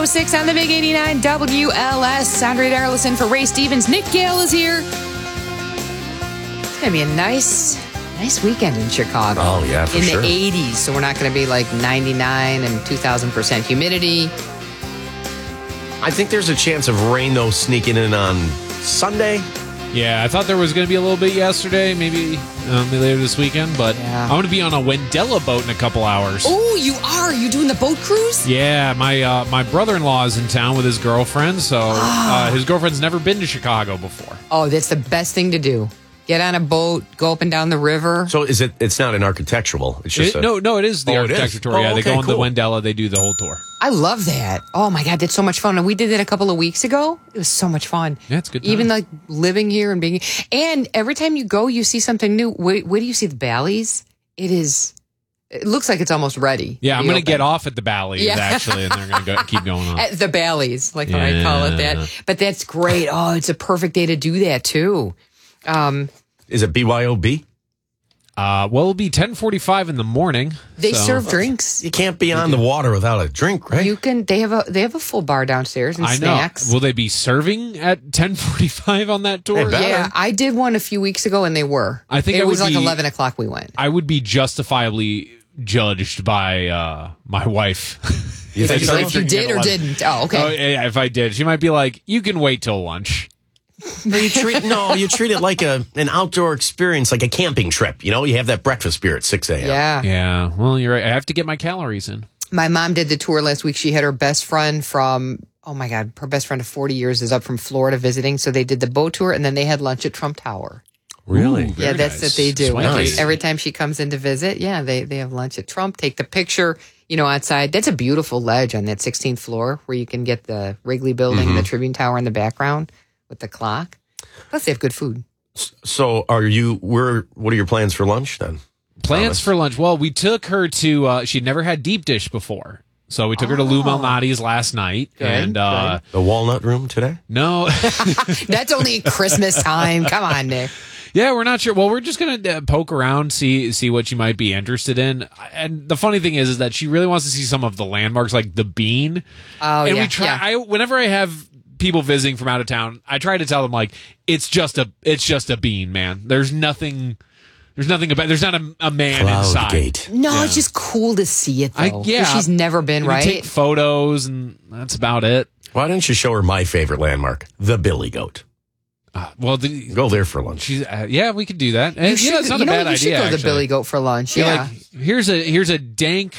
8:06 on the Big 89 WLS. Andre Darlison for Ray Stevens. Nick Gale is here. It's going to be a nice weekend in Chicago. Oh, yeah, for sure. In the 80s, so we're not going to be like 99 and 2,000% humidity. I think there's a chance of rain, though, sneaking in on Sunday. Yeah, I thought there was going to be a little bit yesterday, maybe later this weekend, but Yeah. I'm going to be on a Wendella boat in a couple hours. Oh, you are? You doing the boat cruise? Yeah, my brother-in-law is in town with his girlfriend, so his girlfriend's never been to Chicago before. Oh, that's the best thing to do. Get on a boat, go up and down the river. So it's not an architectural. It's just No, it is the Oh, it is? architecture tour. Oh, Yeah, they okay, go on the cool. Wendella, they do the whole tour. I love that. Oh my God, that's so much fun. And we did it a couple of weeks ago. It was so much fun. Yeah, it's good Even times. like living here and every time you go, you see something new. Where do you see the Bally's? It looks like it's almost ready. Yeah, I'm be going to get open. off at the Bally's, Yeah. actually, and they're going to keep going on. At the Bally's, like I call it Yeah. that. But that's great. Oh, it's a perfect day to do that too. Is it BYOB? Well, it'll be 10:45 in the morning. They so- serve drinks. You can't be on the water without a drink, right? You can. They have a full bar downstairs and I know. snacks. Will they be serving at 10:45 on that tour? Hey, better. Yeah, I did one a few weeks ago, and they were. I think it I was would like be- 11 o'clock. We went. I would be justifiably judged by my wife. You think so? If you did or didn't. Oh, okay. Oh, yeah, if I did, she might be like, "You can wait till lunch." You treat it like an outdoor experience, like a camping trip. You know, you have that breakfast beer at 6 a.m. Yeah. Yeah, well, you're right. I have to get my calories in. My mom did the tour last week. She had her best friend from, oh my God, her best friend of 40 years is up from Florida visiting. So they did the boat tour and then they had lunch at Trump Tower. Really? Ooh, Yeah, very that's nice. what they do. Swanky. Every time she comes in to visit, yeah, they have lunch at Trump, take the picture, outside. That's a beautiful ledge on that 16th floor where you can get the Wrigley Building and the Tribune Tower in the background with the clock. Plus, they have good food. So, what are your plans for lunch then? Plans for lunch. Well, we took her to. She'd never had deep dish before, so we took her to Lou Malnati's last night. Good, and good. The Walnut Room today? no, That's only Christmas time. Come on, Nick. yeah, we're not sure. Well, we're just gonna poke around, see what she might be interested in. And the funny thing is that she really wants to see some of the landmarks, like the Bean. Oh, And yeah. we try. yeah. Whenever I have people visiting from out of town, I try to tell them like it's just a bean, man. There's nothing about. There's not a man inside. Gate. No, it's just cool to see it, though. 'cause she's never been, We right? take photos, and that's about it. Why don't you show her my favorite landmark, the Billy Goat? Well, Go there for lunch. she's yeah, we could do that. And, You it's not a bad you should idea. go to the actually. Billy Goat for lunch. You're Yeah. like, here's a dank,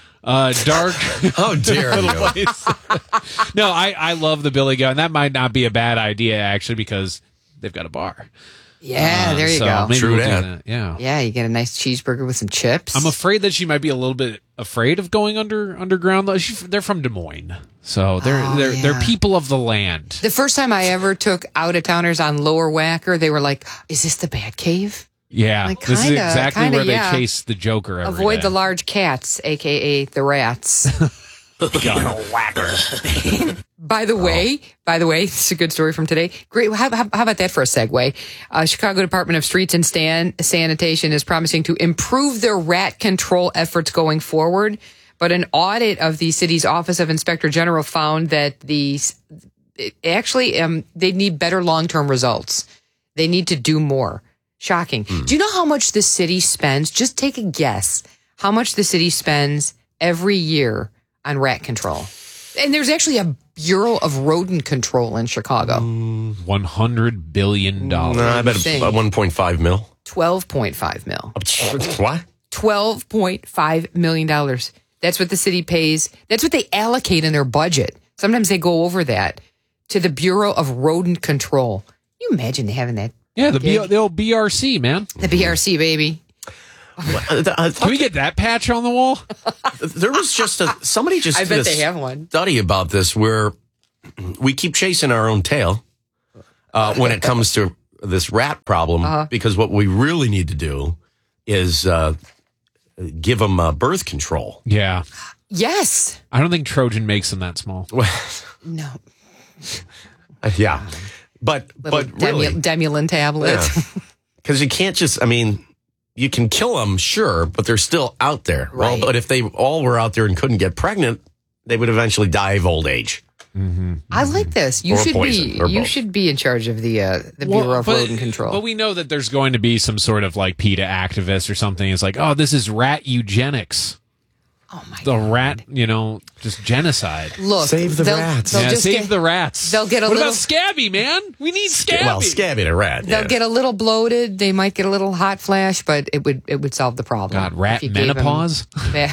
dark. How dare you? place. No, I love the Billy Goat, and that might not be a bad idea actually because they've got a bar. Yeah, there you so go. Maybe True we'll do that. Yeah. Yeah, you get a nice cheeseburger with some chips. I'm afraid that she might be a little bit afraid of going underground. Though they're from Des Moines, so they're yeah. people of the land. The first time I ever took out-of-towners on Lower Wacker, they were like, is this the Bat Cave? Yeah, Like, this is kinda- exactly kinda, where they yeah. chase the Joker. Every Avoid day. the large cats, a.k.a. the rats. By the way, this is a good story from today. Great. How about that for a segue? Chicago Department of Streets and Sanitation is promising to improve their rat control efforts going forward. But an audit of the city's Office of Inspector General found that they need better long-term results. They need to do more. Shocking. Do you know how much the city spends? Just take a guess. How much the city spends every year on rat control? And there's actually a Bureau of Rodent Control in Chicago. $100 billion. I bet Insane. about 1.5 mil. 12.5 mil. What? $12.5 million. That's what the city pays. That's what they allocate in their budget. Sometimes they go over that to the Bureau of Rodent Control. Can you imagine having that? Yeah, gig? the old BRC, man. The BRC, baby. Can we get that patch on the wall? There was just somebody just I did bet a they have one. study about this where we keep chasing our own tail when it comes to this rat problem because what we really need to do is give them birth control. Yeah. Yes. I don't think Trojan makes them that small. No. Yeah, but really, Demulin tablet. because you can't just. I mean, you can kill them, sure, but they're still out there. Right. Well, but if they all were out there and couldn't get pregnant, they would eventually die of old age. I like this. You Or should poison, be. or You both. should be in charge of the Bureau of Rodent Control. But we know that there's going to be some sort of like PETA activist or something. It's like, oh, this is rat eugenics. Oh my The God. rat, just genocide. Look, Save the they'll- rats. they'll Yeah, just save get- the rats. they'll get a what little- about Scabby, man? We need Scabby. Well, Scabby the rat. They'll yeah. get a little bloated. They might get a little hot flash, but it would solve the problem. God, rat If you gave 'em- menopause? Yeah.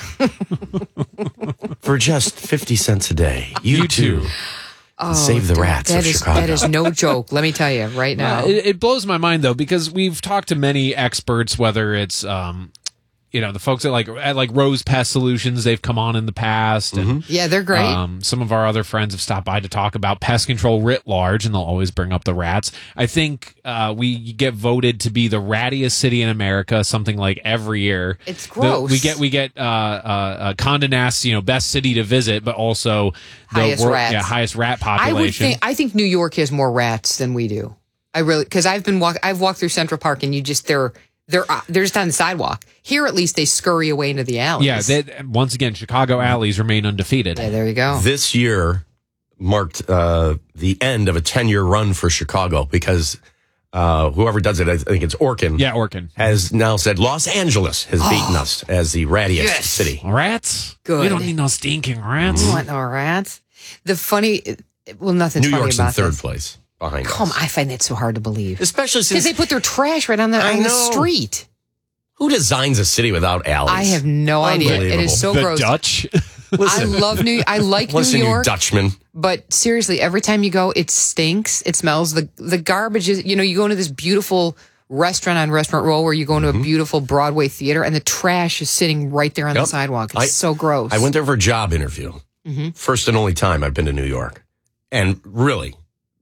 For just 50 cents a day. You too. Oh, Save the rats of Chicago. That is no joke. Let me tell you right now. It blows my mind though, because we've talked to many experts, whether it's the folks at like Rose Pest Solutions, they've come on in the past, and Yeah, they're great. some of our other friends have stopped by to talk about pest control writ large, and they'll always bring up the rats. I think we get voted to be the rattiest city in America, something like every year. It's gross. We get Condé Nast's best city to visit, but also the Highest rats. highest rat population. I think New York has more rats than we do. I really, because I've walked through Central Park, and they're just on the sidewalk. Here, at least, they scurry away into the alleys. Yeah, once again, Chicago alleys remain undefeated. Yeah, there you go. This year marked the end of a 10-year run for Chicago because whoever does it, I think it's Orkin. Yeah, Orkin. Has now said Los Angeles has beaten us as the rattiest Yes. city. Rats? Good. We don't need no stinking rats. You want no rats? Nothing's New funny York's in about third this. place behind Come, us. I find that so hard to believe. Especially Because since they put their trash right on the I know. street. who designs a city without alleys? I have no idea. It Unbelievable. is so The gross. Dutch? I like New Listen, you York, Dutchman. but seriously, every time you go, it stinks. It smells. The garbage is. You go into this beautiful restaurant on Restaurant Row, where you go into a beautiful Broadway theater, and the trash is sitting right there on the Yep. sidewalk. It's so gross. I went there for a job interview. First and only time I've been to New York. And really,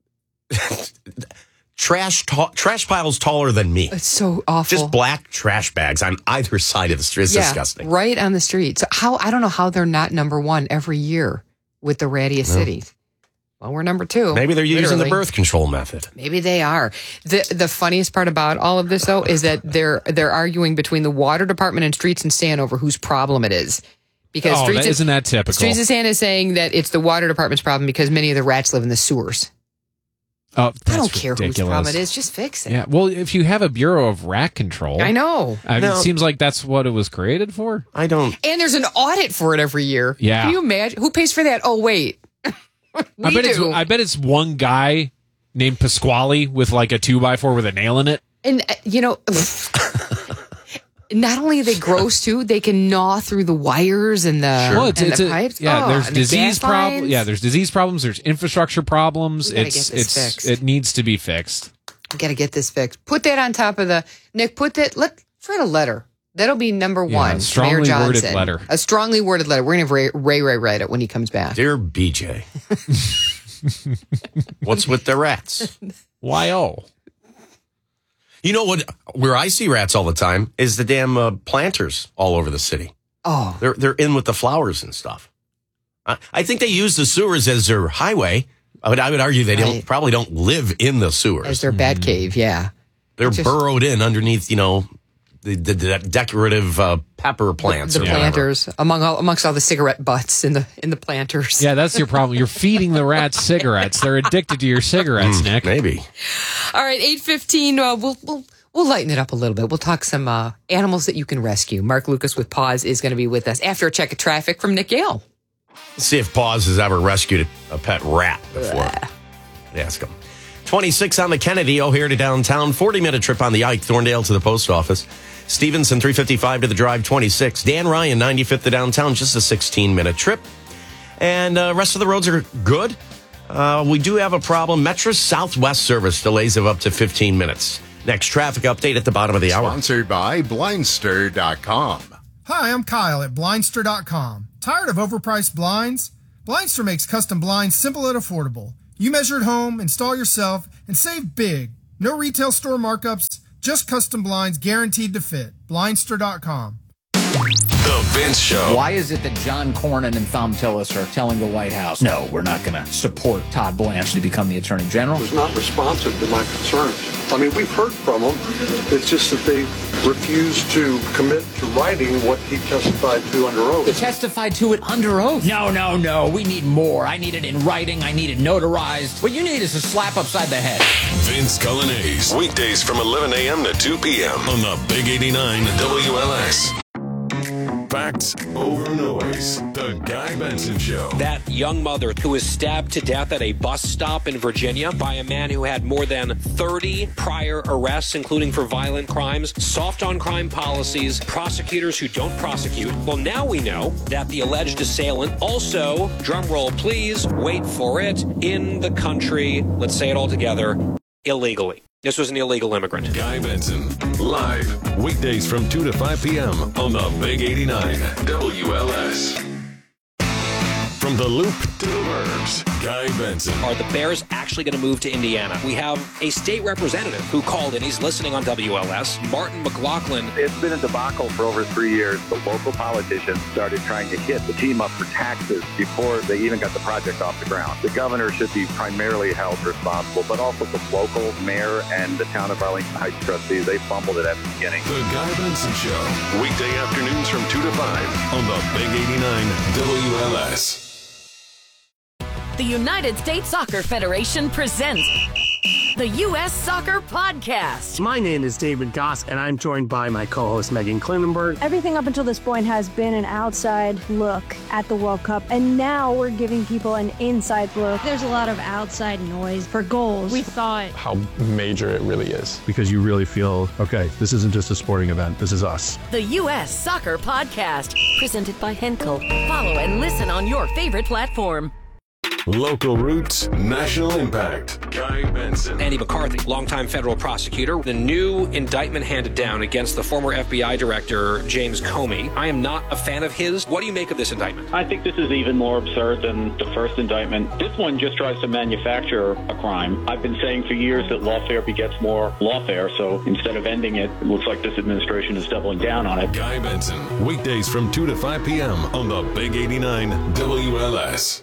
trash piles taller than me. It's so awful. Just black trash bags on either side of the street. It's disgusting. Right on the street. So I don't know how they're not number one every year with the rattiest cities. Well, we're number two. Maybe they're using the literally. birth control method. Maybe they are. The funniest part about all of this, though, is that they're arguing between the water department and Streets and Stan over whose problem it is. Because isn't that typical? Streets and Stan is saying that it's the water department's problem because many of the rats live in the sewers. Oh, I that's don't care ridiculous. whose problem it is. Just fix it. Yeah, well, if you have a Bureau of Rat Control, I know. No. It seems like that's what it was created for. I don't. And there's an audit for it every year. Yeah. Can you imagine? Who pays for that? Oh, wait. I bet it's one guy named Pasquale with like a 2x4 with a nail in it. And, not only are they gross, too, they can gnaw through the wires and the pipes. Yeah, Oh, there's and the disease gas problems. lines. Yeah, there's disease problems. There's infrastructure problems. We gotta get this fixed. It needs to be fixed. Got to get this fixed. Put that on top of Nick, let's write a letter. That'll be number one. a strongly Mayor Johnson. worded letter. A strongly worded letter. We're going to have Ray write it when he comes back. Dear BJ, what's with the rats? Why? Oh, You know what? Where I see rats all the time is the damn planters all over the city. Oh, They're in with the flowers and stuff. I think they use the sewers as their highway. I would argue they Right. probably don't live in the sewers. as their bat cave, yeah. They're just- burrowed in underneath, the decorative pepper plants The or whatever. planters, amongst all the cigarette butts in the planters. yeah, that's your problem. You're feeding the rats cigarettes. They're addicted to your cigarettes, Nick. Maybe. All right, 8:15. We'll lighten it up a little bit. We'll talk some animals that you can rescue. Mark Lucas with Paws is going to be with us after a check of traffic from Nick Yale. Let's see if Paws has ever rescued a pet rat before. Ask him. 26 on the Kennedy, O'Hare to downtown. 40-minute trip on the Ike, Thorndale to the post office. Stevenson, 355 to the drive, 26. Dan Ryan, 95th to downtown, just a 16-minute trip. And rest of the roads are good. We do have a problem. Metro Southwest service delays of up to 15 minutes. Next traffic update at the bottom of the hour. Sponsored by Blindster.com. Hi, I'm Kyle at Blindster.com. Tired of overpriced blinds? Blindster makes custom blinds simple and affordable. You measure at home, install yourself, and save big. No retail store markups, just custom blinds guaranteed to fit. Blindster.com. The Vince Show. Why is it that John Cornyn and Thom Tillis are telling the White House, no, we're not going to support Todd Blanche to become the Attorney General? Was not responsive to my concerns. I mean, we've heard from them. It's just that they refuse to commit to writing what he testified to under oath. He testified to it under oath? No. We need more. I need it in writing. I need it notarized. What you need is a slap upside the head. Vince Cullinase. Weekdays from 11 a.m. to 2 p.m. on the Big 89 WLS. Facts over noise. The Guy Benson Show. That young mother who was stabbed to death at a bus stop in Virginia by a man who had more than 30 prior arrests, including for violent crimes, soft on crime policies, prosecutors who don't prosecute. Well, now we know that the alleged assailant also, drumroll please, wait for it, in the country, let's say it all together, illegally. This was an illegal immigrant. Guy Benson, live, weekdays from 2 to 5 p.m. on the Big 89 WLS. From the Loop to the Burbs, Guy Benson. Are the Bears actually going to move to Indiana? We have a state representative who called in. He's listening on WLS. Martin McLaughlin. It's been a debacle for over 3 years. The local politicians started trying to hit the team up for taxes before they even got the project off the ground. The governor should be primarily held responsible, but also the local mayor and the town of Arlington Heights trustees. They fumbled it at the beginning. The Guy Benson Show. Weekday afternoons from 2 to 5 on the Big 89 WLS. The United States Soccer Federation presents the U.S. Soccer Podcast. My name is David Goss, and I'm joined by my co-host Megan Klinenberg. Everything up until this point has been an outside look at the World Cup, and now we're giving people an inside look. There's a lot of outside noise for goals. We thought how major it really is, because you really feel, okay, this isn't just a sporting event, this is us. The U.S. Soccer Podcast, presented by Henkel. Follow and listen on your favorite platform. Local roots, national impact. Guy Benson. Andy McCarthy, longtime federal prosecutor. The new indictment handed down against the former FBI director, James Comey. I am not a fan of his. What do you make of this indictment? I think this is even more absurd than the first indictment. This one just tries to manufacture a crime. I've been saying for years that lawfare begets more lawfare, so instead of ending it, it looks like this administration is doubling down on it. Guy Benson, weekdays from 2 to 5 p.m. on the Big 89 WLS.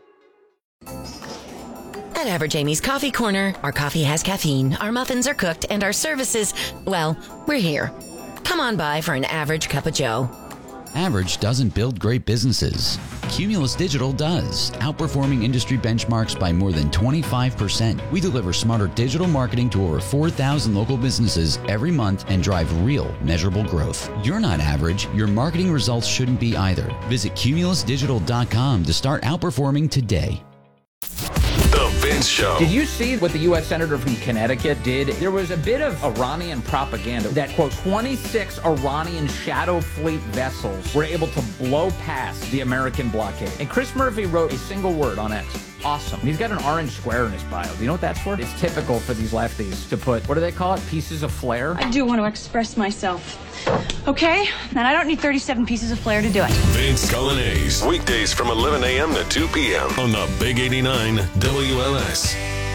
At Average Amy's Coffee Corner, our coffee has caffeine, our muffins are cooked, and our services, well, we're here. Come on by for an average cup of joe. Average doesn't build great businesses. Cumulus Digital does, outperforming industry benchmarks by more than 25%. We deliver smarter digital marketing to over 4,000 local businesses every month and drive real, measurable growth. You're not average. Your marketing results shouldn't be either. Visit cumulusdigital.com to start outperforming today. The Vince Show. Did you see what the U.S. Senator from Connecticut did? There was a bit of Iranian propaganda that, quote, 26 Iranian shadow fleet vessels were able to blow past the American blockade. And Chris Murphy wrote a single word on X. Awesome. He's got an orange square in his bio. Do you know what that's for? It's typical for these lefties to put, what do they call it? Pieces of flair? I do want to express myself. Okay? And I don't need 37 pieces of flair to do it. Vince Cullinase. Weekdays from 11 a.m. to 2 p.m. on the Big 89 WLS.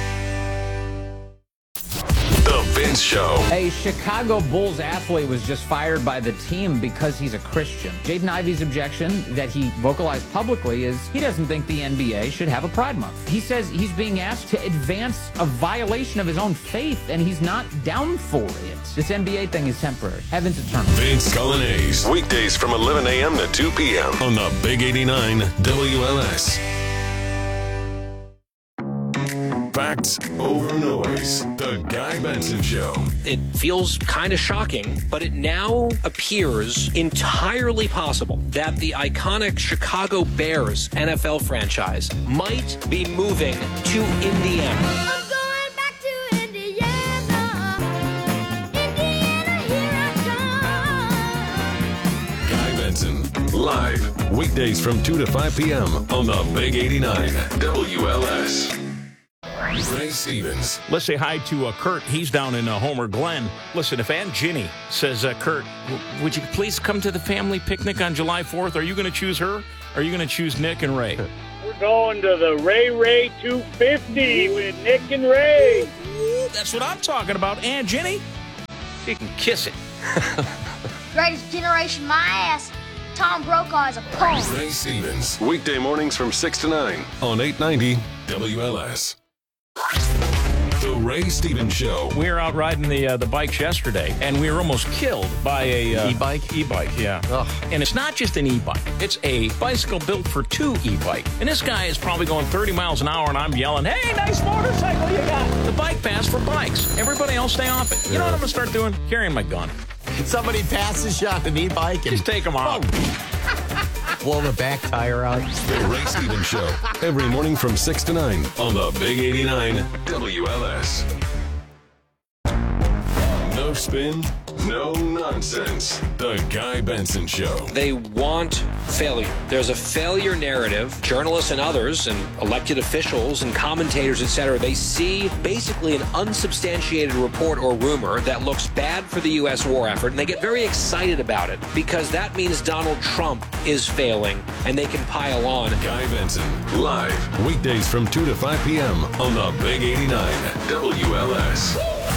The Vince Show. A Chicago Bulls athlete was just fired by the team because he's a Christian. Jaden Ivey's objection that he vocalized publicly is he doesn't think the NBA should have a Pride Month. He says he's being asked to advance a violation of his own faith, and he's not down for it. This NBA thing is temporary. Heaven's eternal. Vince Cullinase. Weekdays from 11 a.m. to 2 p.m. on the Big 89 WLS. Facts over noise. The Guy Benson Show. It feels kind of shocking, but it now appears entirely possible that the iconic Chicago Bears NFL franchise might be moving to Indiana. I'm going back to Indiana. Indiana, here I come. Guy Benson, live, weekdays from 2 to 5 p.m. on the Big 89 WLS. Ray Stevens. Let's say hi to Kurt. He's down in Homer Glen. Listen, if Aunt Ginny says, Kurt, would you please come to the family picnic on July 4th? Are you going to choose her? Or are you going to choose Nick and Ray? We're going to the Ray 250 with Nick and Ray. Ooh, that's what I'm talking about. Aunt Ginny, you can kiss it. Greatest generation, my ass. Tom Brokaw is a punk. Ray Stevens. Weekday mornings from 6 to 9 on 890 WLS. The Ray Stevens Show. We were out riding the bikes yesterday, and we were almost killed by a E-bike? E-bike, yeah. Ugh. And it's not just an e-bike. It's a bicycle built for two e-bike. And this guy is probably going 30 miles an hour, and I'm yelling, "Hey, nice motorcycle you got!" The bike pass for bikes. Everybody else stay off it. You know what I'm going to start doing? Carrying my gun. Somebody passes you on an e-bike and just take them out. Blow the back tire out. The Ray Stevens Show. Every morning from 6 to 9 on the Big 89 WLS. No spin, no nonsense. The Guy Benson Show. They want failure. There's a failure narrative. Journalists and others and elected officials and commentators, etc., they see basically an unsubstantiated report or rumor that looks bad for the U.S. war effort, and they get very excited about it because that means Donald Trump is failing and they can pile on. Guy Benson, live, weekdays from 2 to 5 p.m. on the Big 89 WLS.